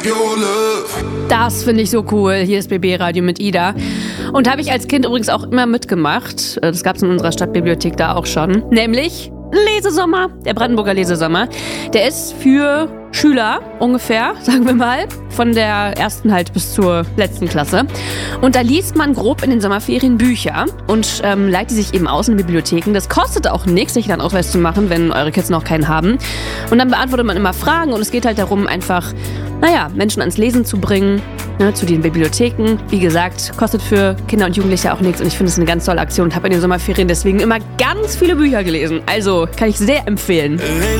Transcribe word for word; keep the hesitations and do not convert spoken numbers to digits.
Das finde ich so cool. Hier ist B B Radio mit Ida. Und habe ich als Kind übrigens auch immer mitgemacht. Das gab es in unserer Stadtbibliothek da auch schon. Nämlich Lesesommer, der Brandenburger Lesesommer. Der ist für Schüler ungefähr, sagen wir mal, von der ersten halt bis zur letzten Klasse. Und da liest man grob in den Sommerferien Bücher und ähm, leiht die sich eben aus in Bibliotheken. Das kostet auch nichts, sich dann Ausweis zu machen, wenn eure Kids noch keinen haben. Und dann beantwortet man immer Fragen und es geht halt darum, einfach, naja, Menschen ans Lesen zu bringen, ne, zu den Bibliotheken. Wie gesagt, kostet für Kinder und Jugendliche auch nichts und ich finde es eine ganz tolle Aktion und habe in den Sommerferien deswegen immer ganz viele Bücher gelesen. Also kann ich sehr empfehlen.